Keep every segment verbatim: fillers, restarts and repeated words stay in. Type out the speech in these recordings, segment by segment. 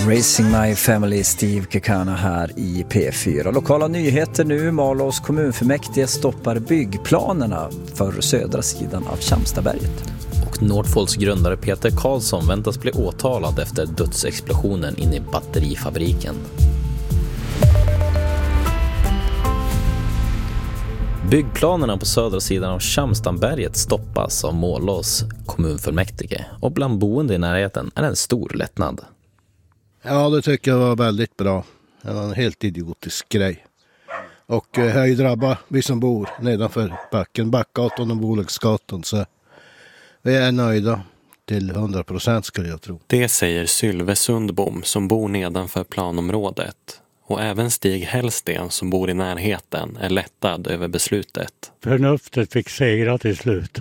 Raising My Family, Steve Kekana här i P fyra. Lokala nyheter nu. Malås kommunfullmäktige stoppar byggplanerna för södra sidan av Tjamstaberget. Och Northvolts grundare Peter Karlsson väntas bli åtalad efter dödsexplosionen inne i batterifabriken. Byggplanerna på södra sidan av Tjamstaberget stoppas av Malås kommunfullmäktige och bland boende i närheten är det en stor lättnad. Ja, det tycker jag var väldigt bra. Det var en helt idiotisk grej. Och eh, här drabbar vi som bor nedanför backen, Backgatan och Bolagsgatan, så vi är nöjda till hundra procent skulle jag tro. Det säger Sylve Sundbom som bor nedanför planområdet. Och även Stig Hellsten som bor i närheten är lättad över beslutet. Förnuftet fick segra till slut.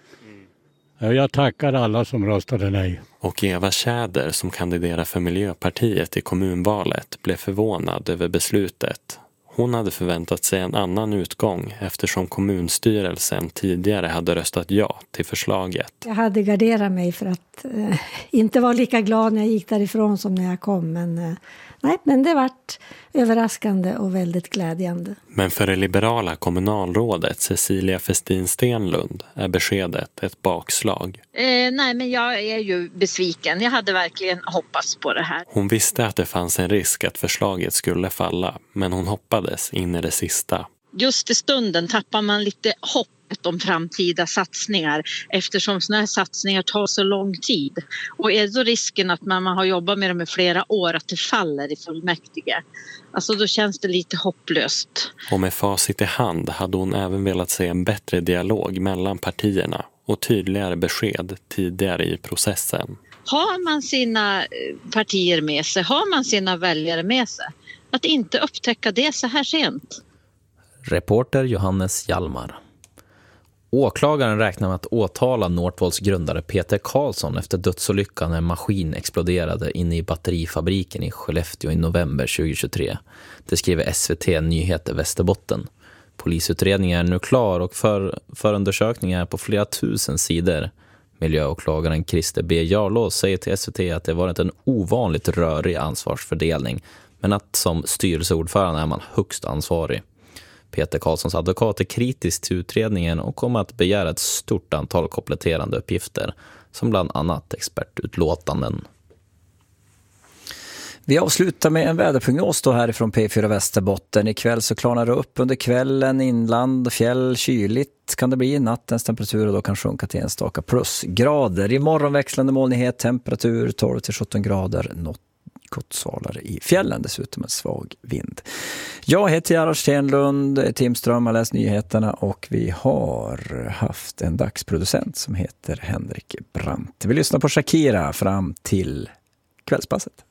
Jag tackar alla som röstade nej. Och Eva Tjäder som kandiderar för Miljöpartiet i kommunvalet blev förvånad över beslutet. Hon hade förväntat sig en annan utgång eftersom kommunstyrelsen tidigare hade röstat ja till förslaget. Jag hade garderat mig för att eh, inte vara lika glad när jag gick därifrån som när jag kom. Men, eh, nej, men det vart överraskande och väldigt glädjande. Men för det liberala kommunalrådet Cecilia Festin Stenlund är beskedet ett bakslag. Eh, nej, men jag är ju besviken. Jag hade verkligen hoppats på det här. Hon visste att det fanns en risk att förslaget skulle falla, men hon hoppades in i det sista. Just i stunden tappar man lite hoppet om framtida satsningar eftersom såna här satsningar tar så lång tid. Och är då risken att man, man har jobbat med dem i flera år att det faller i fullmäktige. Alltså då känns det lite hopplöst. Och med facit i hand hade hon även velat se en bättre dialog mellan partierna och tydligare besked tidigare i processen. Har man sina partier med sig, har man sina väljare med sig, att inte upptäcka det så här sent. Reporter Johannes Hjalmar. Åklagaren räknar med att åtala Northvolts grundare Peter Karlsson efter dödsolyckan när en maskin exploderade inne i batterifabriken i Skellefteå i november tjugohundratjugotre. Det skriver S V T Nyheter Västerbotten. Polisutredningen är nu klar och för, förundersökningar är på flera tusen sidor. Miljöåklagaren Christer B. Jarlås säger till S V T att det varit en ovanligt rörig ansvarsfördelning, men att som styrelseordförande är man högst ansvarig. Peter Karlssons advokat är kritisk till utredningen och kommer att begära ett stort antal kompletterande uppgifter, som bland annat expertutlåtanden. Vi avslutar med en väderprognos då härifrån P fyra Västerbotten. Ikväll så klarnar det upp under kvällen, inland, fjäll, kyligt kan det bli. Nattens temperatur då kan sjunka till enstaka plusgrader. Imorgon växlande molnighet, temperatur tolv till sjutton grader, något gott svalare i fjällen, dessutom en svag vind. Jag heter Gerhard Stenlund, Tim Ström har läst nyheterna och vi har haft en dagsproducent som heter Henrik Brandt. Vi lyssnar på Shakira fram till kvällspasset.